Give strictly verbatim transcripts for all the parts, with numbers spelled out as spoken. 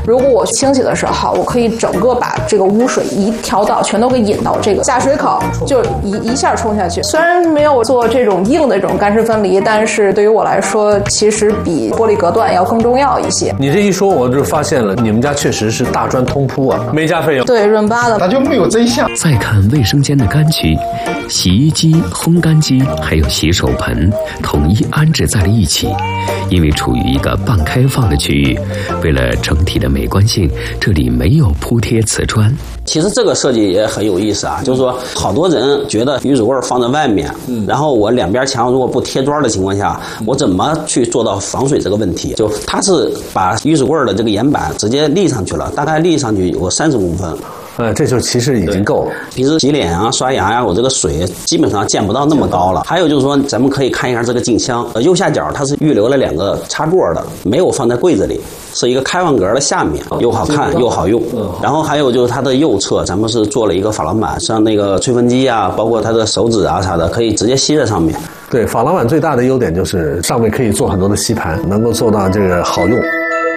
如果我清洗的时候，我可以整个把这个污水一条道全都给引到这个下水口，就一一下冲下去。虽然没有做这种硬的这种干湿分离，但是对于我来说，其实比玻璃隔断要更重要一些。 你这一说，我就发现了，你们家确实是大砖通铺啊，没加费用。 对，润巴的， 它就没有这一项。 再看卫生间的干区，洗衣机、烘干机还有洗手盆统一安置在了一起。因为处于一个半开放的区域，为了整体的美观性，这里没有铺贴瓷砖。 其实这个设计也很有意思啊，就是说好多人觉得鱼嘴柜放在外面，嗯，然后我两边墙如果不贴砖的情况下，我怎么去做到防水这个问题？就它是把鱼嘴柜的这个沿板直接立上去了，大概立上去有三十公分。 呃，这就其实已经够了。 平时洗脸啊、刷牙呀、啊，我这个水基本上见不到那么高了。还有就是说，咱们可以看一下这个镜箱，呃，右下角它是预留了两个插座的，没有放在柜子里，是一个开放格的下面，又好看又好用。然后还有就是它的右侧，咱们是做了一个珐琅板，像那个吹风机啊，包括它的手指啊啥的，可以直接吸在上面。 对，珐琅板最大的优点就是上面可以做很多的吸盘，能够做到这个好用。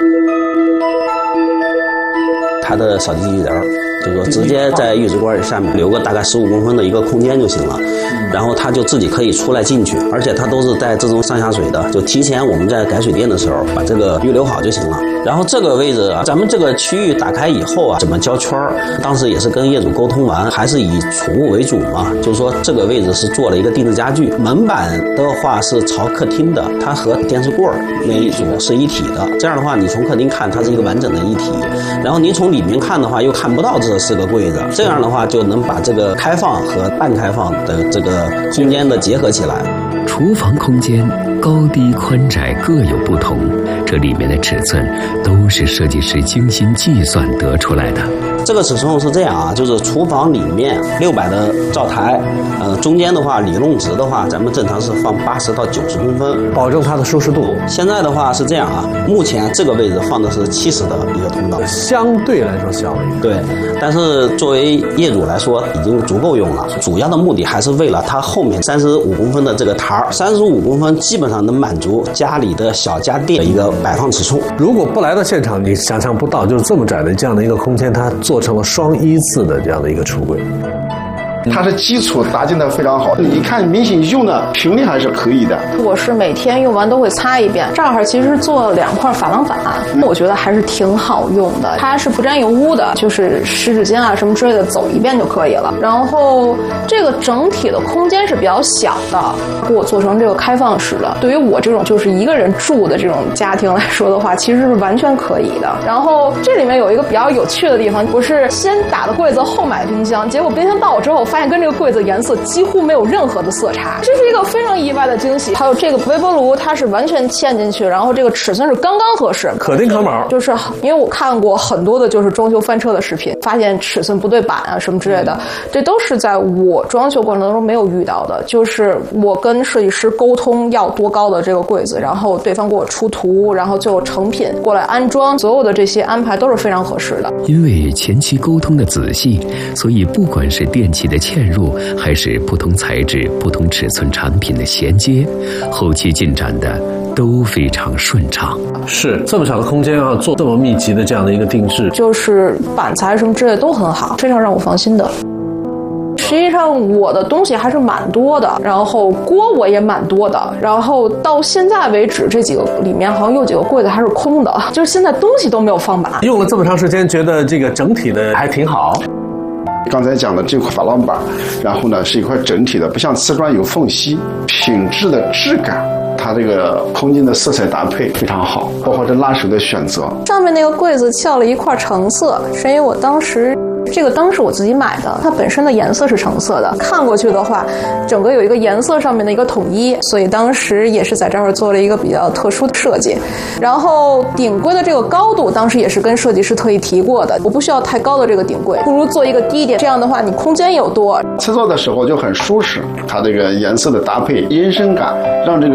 它的扫地机器人，就是说直接在浴室柜下面留个大概十五公分的一个空间就行了，然后它就自己可以出来进去，而且它都是带自动上下水的，就提前我们在改水电的时候把这个预留好就行了。然后这个位置，咱们这个区域打开以后啊，怎么胶圈？当时也是跟业主沟通完，还是以储物为主嘛，就是说这个位置是做了一个定制家具，门板的话是朝客厅的，它和电视柜那一组是一体的，这样的话你从客厅看它是一个完整的一体，然后你从里面看的话又看不到这是个柜子，这样的话就能把这个开放和半开放的这个空间的结合起来。 厨房空间高低宽窄各有不同，这里面的尺寸都是设计师精心计算得出来的。 这个尺寸是这样啊，就是厨房里面六百的灶台，呃，中间的话理论值的话，咱们正常是放八十到九十公分， 保证它的舒适度。 现在的话是这样啊，目前这个位置放的是七十的一个通道， 相对来说小了一点。对，但是作为业主来说已经足够用了。主要的目的还是为了它后面三十五公分的这个台儿，三十五公分基本上能满足家里的小家电的一个摆放尺寸。 如果不来到现场，你想象不到，就是这么窄的这样的一个空间，它做成了双一字的这样的一个橱柜。 它是基础搭建的非常好，你看明显用的频率还是可以的。 我是每天用完都会擦一遍。这儿其实做了两块珐琅板，我觉得还是挺好用的。它是不沾油污的，就是湿纸巾啊什么之类的走一遍就可以了。然后这个整体的空间是比较小的，给我做成这个开放式的。对于我这种就是一个人住的这种家庭来说的话，其实是完全可以的。然后这里面有一个比较有趣的地方，我是先打的柜子后买冰箱，结果冰箱到我之后发现跟这个柜子颜色几乎没有任何的色差，这是一个非常意外的惊喜。还有这个微波炉，它是完全嵌进去，然后这个尺寸是刚刚合适， 可丁可卯。 就是因为我看过很多的就是装修翻车的视频，发现尺寸不对版啊什么之类的，这都是在我装修过程当中没有遇到的。就是我跟设计师沟通要多高的这个柜子，然后对方给我出图，然后最后成品过来安装，所有的这些安排都是非常合适的。 因为前期沟通的仔细，所以不管是电器的嵌入还是不同材质不同尺寸产品的衔接，后期进展的都非常顺畅。 是这么小的空间啊，做这么密集的这样的一个定制， 就是板材什么之类的都很好，非常让我放心的。实际上我的东西还是蛮多的，然后锅我也蛮多的，然后到现在为止这几个里面好像有几个柜子还是空的，就是现在东西都没有放满。 用了这么长时间，觉得这个整体的还挺好。 刚才讲的这块珐琅板，然后呢是一块整体的，不像瓷砖有缝隙，品质的质感，它这个空间的色彩搭配非常好，包括这拉手的选择。 上面那个柜子翘了一块橙色，是因为我当时这个灯是我自己买的，它本身的颜色是橙色的，看过去的话整个有一个颜色上面的一个统一，所以当时也是在这儿做了一个比较特殊的设计。然后顶柜的这个高度当时也是跟设计师特意提过的，我不需要太高的这个顶柜，不如做一个低一点，这样的话你空间又多， 制作的时候就很舒适，它这个颜色的搭配延伸感让这个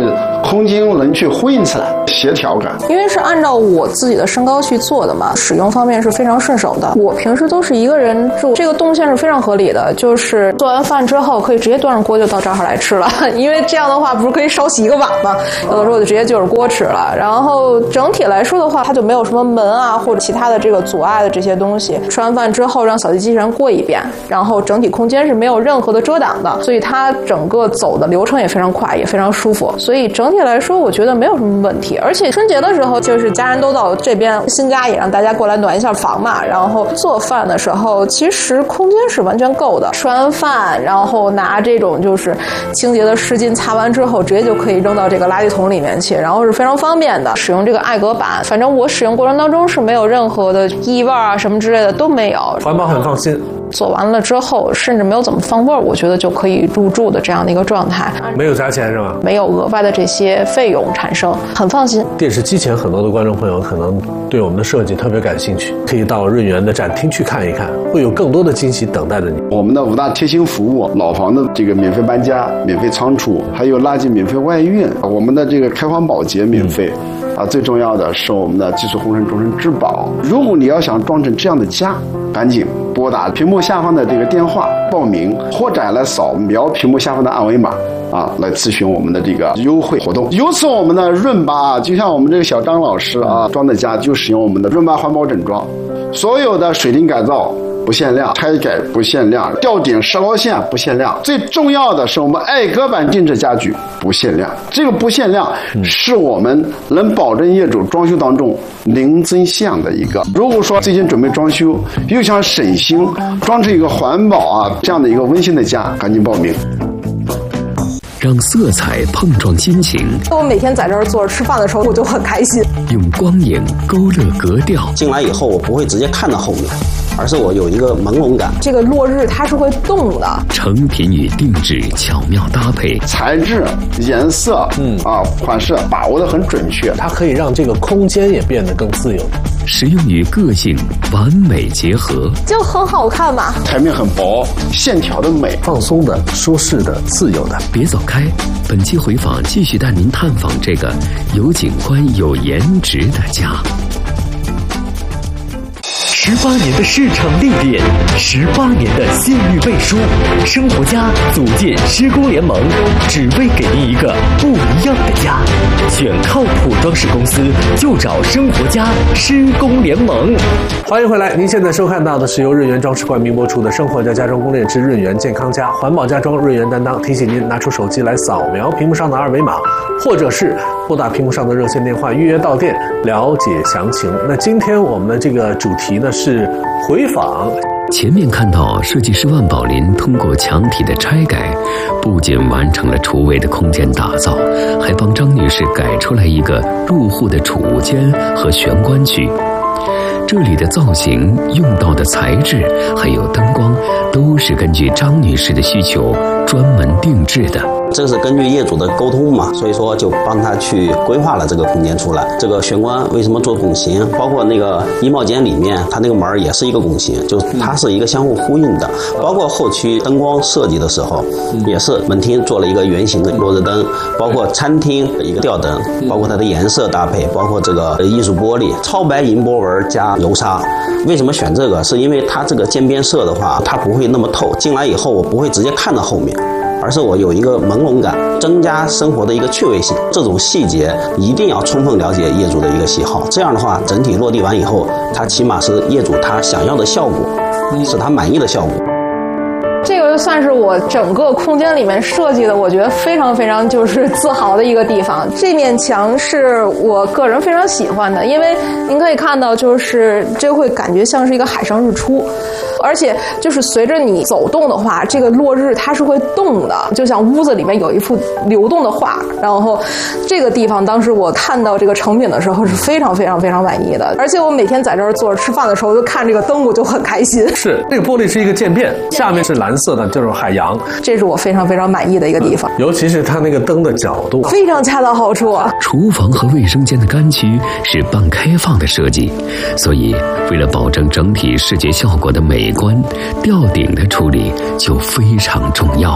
空间能去呼应起来，协调感。 因为是按照我自己的身高去做的嘛，使用方面是非常顺手的。我平时都是一个人住，这个动线是非常合理的，就是做完饭之后可以直接端上锅就到这儿来吃了，因为这样的话不是可以少洗一个碗吗？有的时候就直接就着锅吃了。然后整体来说的话，它就没有什么门啊或者其他的这个阻碍的这些东西。吃完饭之后让扫地机器人过一遍，然后整体空间是没有任何的遮挡的，所以它整个走的流程也非常快，也非常舒服。所以整体来说我觉得没有什么问题。而且春节的时候就是家人都到这边，新家也让大家过来暖一下房嘛，然后做饭的时候其实空间是完全够的。吃完饭然后拿这种就是清洁的湿巾擦完之后直接就可以扔到这个垃圾桶里面去，然后是非常方便的。使用这个艾格板，反正我使用过程当中是没有任何的异味啊什么之类的都没有， 环保很放心。 做完了之后甚至没有怎么放味儿，我觉得就可以入住的这样的一个状态， 没有加钱是吧？ 没有额外的这些费用产生，很放心。 电视机前很多的观众朋友可能对我们的设计特别感兴趣，可以到润园的展厅去看一看，会有更多的惊喜等待着你。 我们的五大贴心服务，老房的这个免费搬家、免费仓储，还有垃圾免费外运，我们的这个开荒保洁免费。嗯啊，最重要的是我们的技术工程终身质保。如果你要想装成这样的家，赶紧拨打屏幕下方的这个电话报名，或者来扫描屏幕下方的二维码啊，来咨询我们的这个优惠活动。由此，我们的润巴就像我们这个小张老师啊装的家，就使用我们的润巴环保整装，所有的水泥改造不限量，拆改不限量，吊顶石膏线不限量，最重要的是我们艾格板定制家具不限量。这个不限量是我们能保证业主装修当中零增项的一个。如果说最近准备装修，又想省心，装成一个环保啊这样的一个温馨的家，赶紧报名。 让色彩碰撞心情。 我每天在这儿坐着吃饭的时候，我就很开心。 用光影勾勒格调。 进来以后，我不会直接看到后面，而是我有一个朦胧感。 这个落日它是会动的。 成品与定制巧妙搭配， 材质、颜色，嗯啊，款式把握得很准确， 它可以让这个空间也变得更自由。 实用与个性完美结合， 就很好看嘛。 台面很薄，线条的美， 放松的、舒适的、自由的。 别走开，本期回访继续带您探访这个有景观、有颜值的家。 十八年的市场历练，十八年的信誉背书，生活家组建施工联盟，只为给您一个不一样的家。选靠谱装饰公司，就找生活家施工联盟。 欢迎回来，您现在收看到的是由润园装饰冠名播出的《生活家家装攻略之润园健康家》，环保家装润园担当。提醒您拿出手机来扫描屏幕上的二维码，或者是拨打屏幕上的热线电话预约到店了解详情。那今天我们的这个主题呢是回访。 前面看到设计师万宝林通过墙体的拆改，不仅完成了厨卫的空间打造，还帮张女士改出来一个入户的储物间和玄关区。这里的造型、用到的材质还有灯光，都是根据张女士的需求专门定制的。 这是根据业主的沟通嘛，所以说就帮他去规划了这个空间出来。这个玄关为什么做拱形？包括那个衣帽间里面，它那个门也是一个拱形，就它是一个相互呼应的。包括后期灯光设计的时候，也是门厅做了一个圆形的落日灯，包括餐厅的一个吊灯，包括它的颜色搭配，包括这个艺术玻璃超白银波纹加油纱。为什么选这个？是因为它这个渐变色的话，它不会那么透，进来以后我不会直接看到后面，而是我有一个朦胧感，增加生活的一个趣味性。这种细节一定要充分了解业主的一个喜好，这样的话整体落地完以后，它起码是业主他想要的效果，是他满意的效果。 这个算是我整个空间里面设计的，我觉得非常非常就是自豪的一个地方。这面墙是我个人非常喜欢的，因为您可以看到，就是这会感觉像是一个海上日出，而且就是随着你走动的话，这个落日它是会动的，就像屋子里面有一幅流动的画。然后这个地方当时我看到这个成品的时候是非常非常非常满意的，而且我每天在这儿坐着吃饭的时候就看这个灯，我就很开心。 是这个玻璃是一个渐变，下面是蓝色的，就是海洋， 这是我非常非常满意的一个地方， 尤其是它那个灯的角度非常恰到好处。 厨房和卫生间的干区是半开放的设计，所以为了保证整体视觉效果的美观，吊顶的处理就非常重要了。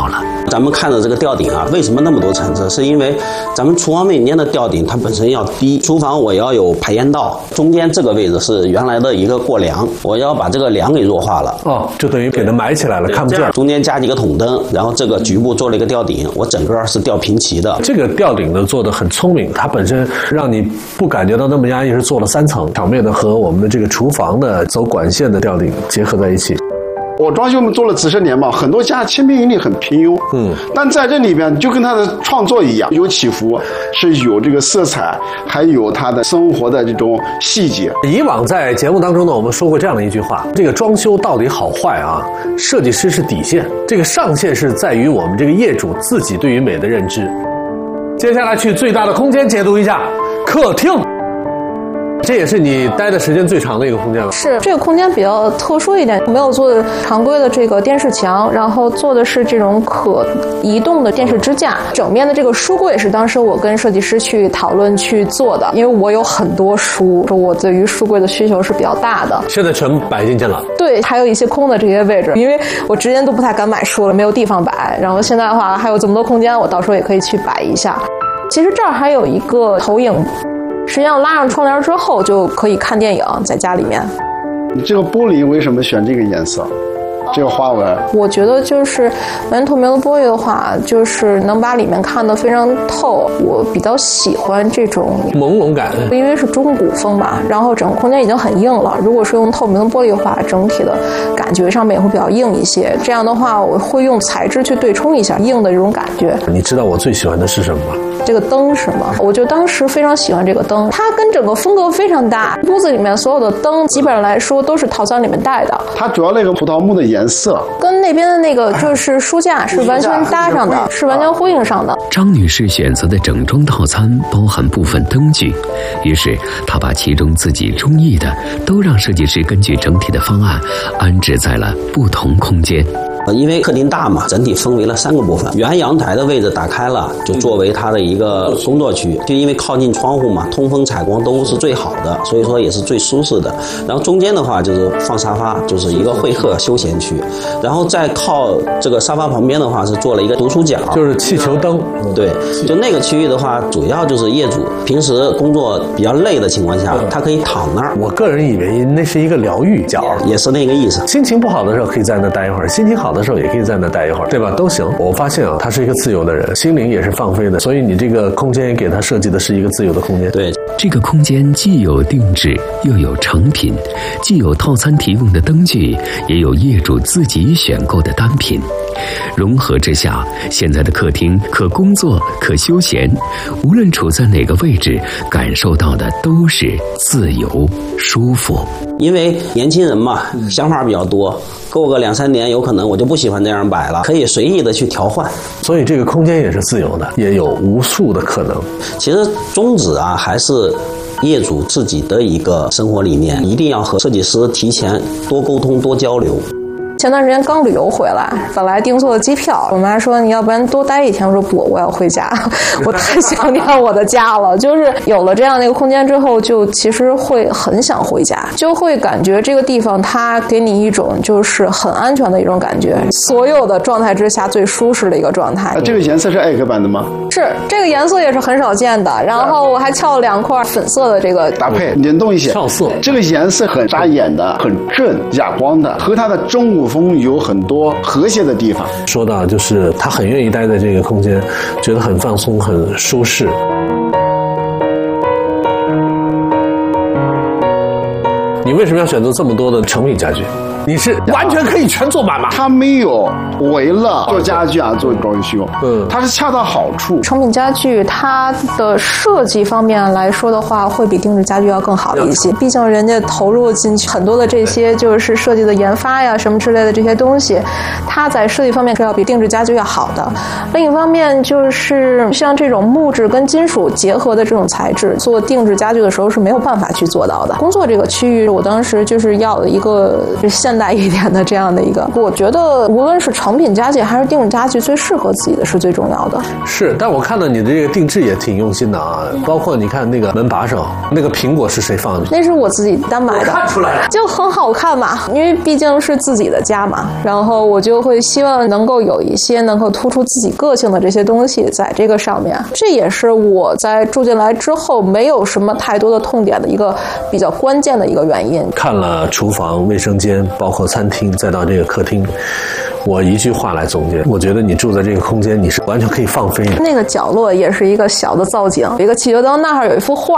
咱们看的这个吊顶啊，为什么那么多层次？是因为咱们厨房每间的吊顶它本身要低，厨房我要有排烟道，中间这个位置是原来的一个过梁，我要把这个梁给弱化了。 哦，就等于给它埋起来了，看不见。 中间加几个筒灯，然后这个局部做了一个吊顶，我整个是吊平齐的。 这个吊顶呢做得很聪明，它本身让你不感觉到那么压抑，是做了三层，场面的和我们的这个厨房的走管线的吊顶结合在一起。 我装修我们做了几十年嘛，很多家千篇一律，很平庸。嗯，但在这里边就跟他的创作一样，有起伏，是有这个色彩，还有他的生活的这种细节。 以往在节目当中呢，我们说过这样的一句话：这个装修到底好坏啊，设计师是底线，这个上限是在于我们这个业主自己对于美的认知。接下来去最大的空间解读一下客厅。这也是你待的时间最长的一个空间了。 是，这个空间比较特殊一点，没有做常规的这个电视墙，然后做的是这种可移动的电视支架。整面的这个书柜是当时我跟设计师去讨论去做的，因为我有很多书，我对于书柜的需求是比较大的。 现在全摆进去了。 对，还有一些空的这些位置，因为我之前都不太敢买书了，没有地方摆。然后现在的话还有这么多空间，我到时候也可以去摆一下。其实这儿还有一个投影。实际上拉上窗帘之后就可以看电影，在家里面。 你这个玻璃为什么选这个颜色？这个花纹， 我觉得就是完全透明的玻璃的话，就是能把里面看得非常透。我比较喜欢这种朦胧感， 因为是中古风吧，然后整个空间已经很硬了。如果是用透明的玻璃的话，整体的感觉上面也会比较硬一些。这样的话，我会用材质去对冲一下硬的这种感觉。 你知道我最喜欢的是什么吗？ 这个灯是吗？我就当时非常喜欢这个灯，它跟整个风格非常搭。屋子里面所有的灯基本上来说都是套餐里面带的。 它主要那个葡萄木的颜色跟那边的那个就是书架是完全搭上的，是完全呼应上的。 张女士选择的整装套餐包含部分灯具，于是她把其中自己中意的都让设计师根据整体的方案安置在了不同空间。 因为客厅大嘛，整体分为了三个部分。原阳台的位置打开了，就作为它的一个工作区，就因为靠近窗户嘛，通风采光都是最好的，所以说也是最舒适的。然后中间的话就是放沙发，就是一个会客休闲区。然后再靠这个沙发旁边的话是做了一个读书角， 就是气球灯。 对，就那个区域的话，主要就是业主平时工作比较累的情况下，他可以躺那儿。 我个人以为那是一个疗愈角， 也是那个意思。 心情不好的时候可以在那待一会儿，心情好的时候也可以在那待一会儿，对吧？都行。我发现啊，他是一个自由的人，心灵也是放飞的，所以你这个空间也给他设计的是一个自由的空间。 对， 这个空间既有定制，又有成品，既有套餐提供的灯具，也有业主自己选购的单品。融合之下，现在的客厅可工作可休闲，无论处在哪个位置，感受到的都是自由舒服。 因为年轻人嘛，想法比较多，过个两三年有可能我就不喜欢这样摆了，可以随意的去调换。 所以这个空间也是自由的，也有无数的可能。 其实宗旨啊还是业主自己的一个生活理念，一定要和设计师提前多沟通多交流。 前段时间刚旅游回来，本来订错了机票，我妈说你要不然多待一天，我说不，我要回家，我太想念我的家了。就是有了这样的一个空间之后，就其实会很想回家，就会感觉这个地方它给你一种就是很安全的一种感觉，所有的状态之下最舒适的一个状态。 啊，这个颜色是艾格版的吗？ 是，这个颜色也是很少见的。然后我还翘了两块粉色的这个搭配联动一些跳色， 这个颜色很扎眼的，很正哑光的，和它的中古风有很多和谐的地方。 说到就是他很愿意待在这个空间，觉得很放松很舒适。你为什么要选择这么多的成品家具？你是完全可以全做满吗？ 它没有为了做家具啊做装修， 嗯， 它是恰到好处。 成品家具它的设计方面来说的话，会比定制家具要更好一些。毕竟人家投入进去很多的这些就是设计的研发呀什么之类的这些东西，它在设计方面是要比定制家具要好的。另一方面就是像这种木质跟金属结合的这种材质，做定制家具的时候是没有办法去做到的。工作这个区域，我当时就是要了一个现现代一点的这样的一个。我觉得无论是成品家具还是定制家具，最适合自己的是最重要的。 是，但我看到你的这个定制也挺用心的啊，包括你看那个门把手，那个苹果是谁放的？ 那是我自己单买的， 看出来了， 就很好看嘛，因为毕竟是自己的家嘛，然后我就会希望能够有一些能够突出自己个性的这些东西在这个上面，这也是我在住进来之后没有什么太多的痛点的一个比较关键的一个原因。 看了厨房、卫生间，包括餐厅，再到这个客厅，我一句话来总结，我觉得你住在这个空间，你是完全可以放飞的。 那个角落也是一个小的造景，有一个气球灯，那儿有一幅画，